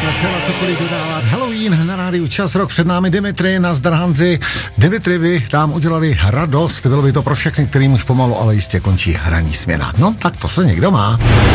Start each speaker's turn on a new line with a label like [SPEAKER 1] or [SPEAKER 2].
[SPEAKER 1] Třeba cokoliv dodávat. Halloween na rádiu Čas, rok před námi. Dimitri, nazdar Hanzi. Dimitri, vy tam udělali radost. Bylo by to pro všechny, kterým už pomalu, ale jistě končí hraní směna. No, tak to se někdo má.